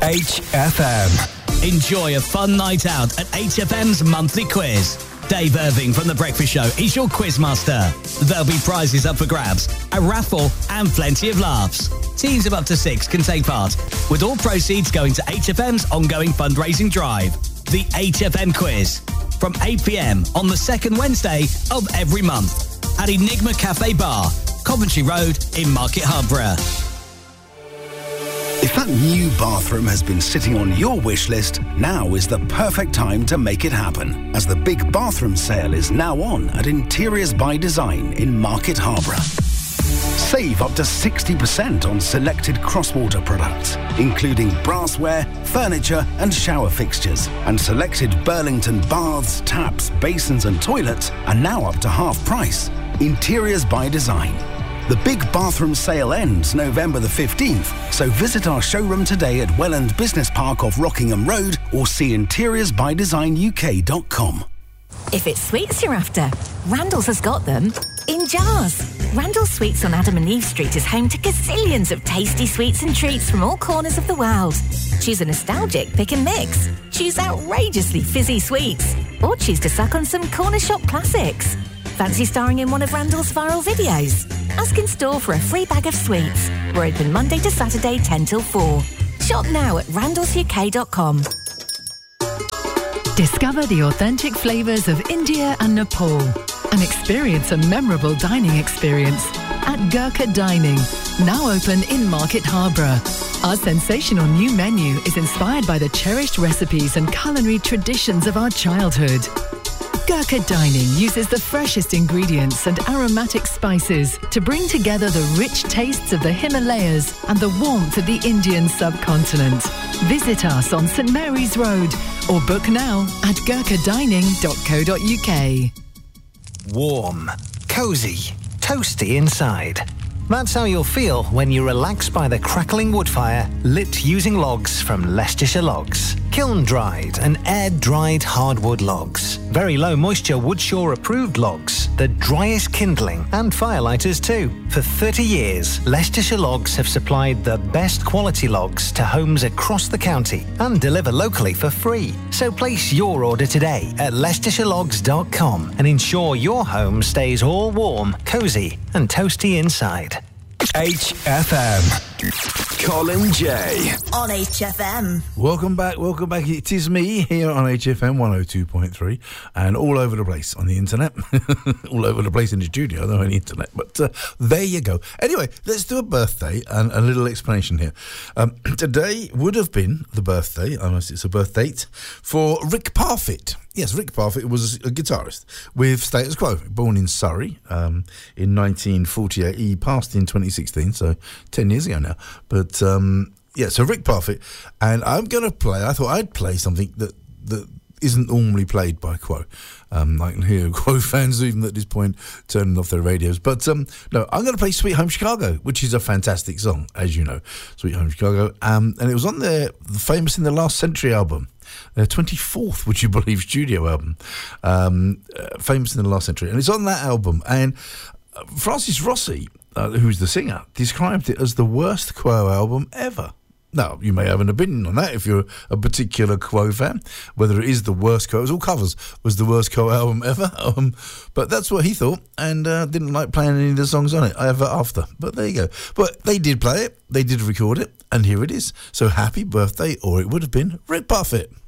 HFM. Enjoy a fun night out at HFM's monthly quiz. Dave Irving from The Breakfast Show is your quizmaster. There'll be prizes up for grabs, a raffle and plenty of laughs. Teams of up to 6 can take part, with all proceeds going to HFM's ongoing fundraising drive. The HFM Quiz, from 8 p.m. on the second Wednesday of every month at Enigma Cafe Bar, Coventry Road in Market Harborough. If that new bathroom has been sitting on your wish list, now is the perfect time to make it happen, as the big bathroom sale is now on at Interiors by Design in Market Harborough. Save up to 60% on selected Crosswater products, including brassware, furniture and shower fixtures. And selected Burlington baths, taps, basins and toilets are now up to half price. Interiors by Design. The big bathroom sale ends November the 15th, so visit our showroom today at Welland Business Park off Rockingham Road or see interiorsbydesignuk.com. If it's sweets you're after, Randall's has got them in jars. Randall's Sweets on Adam and Eve Street is home to gazillions of tasty sweets and treats from all corners of the world. Choose a nostalgic pick and mix. Choose outrageously fizzy sweets. Or choose to suck on some corner shop classics. Fancy starring in one of Randall's viral videos? Ask in store for a free bag of sweets. We're open Monday to Saturday 10 till 4. Shop now at randallsuk.com. Discover the authentic flavours of India and Nepal and experience a memorable dining experience at Gurkha Dining, now open in Market Harborough. Our sensational new menu is inspired by the cherished recipes and culinary traditions of our childhood. Gurkha Dining uses the freshest ingredients and aromatic spices to bring together the rich tastes of the Himalayas and the warmth of the Indian subcontinent. Visit us on St Mary's Road or book now at gurkhadining.co.uk. Warm, cosy, toasty inside. That's how you'll feel when you relax by the crackling wood fire lit using logs from Leicestershire Logs. Kiln-dried and air-dried hardwood logs. Very low moisture Woodshaw approved logs. The driest kindling and firelighters too. For 30 years, Leicestershire Logs have supplied the best quality logs to homes across the county and deliver locally for free. So place your order today at leicestershirelogs.com and ensure your home stays all warm, cosy and toasty inside. HFM. Colin J. On HFM. Welcome back. It is me here on HFM 102.3 and all over the place on the internet. All over the place in the studio, though, on the internet. But there you go. Anyway, let's do a birthday and a little explanation here. Today would have been the birthday, unless it's a birth date, for Rick Parfitt. Yes, Rick Parfitt was a guitarist with Status Quo, born in Surrey in 1948. He passed in 2016, so 10 years ago now. But, so Rick Parfitt. And I thought I'd play something that isn't normally played by Quo. I can hear Quo fans even at this point turning off their radios. But no, I'm going to play Sweet Home Chicago, which is a fantastic song, as you know, Sweet Home Chicago. And it was on their Famous in the Last Century album. Their 24th, would you believe, studio album, Famous in the Last Century. And it's on that album. And Francis Rossi, who's the singer, described it as the worst Quo album ever. Now, you may have an opinion on that if you're a particular Quo fan, whether it is the worst Quo. It was all covers, was the worst Quo album ever. But that's what he thought, and didn't like playing any of the songs on it ever after. But there you go. But they did play it, they did record it, and here it is. So happy birthday, or it would have been Rick Parfitt.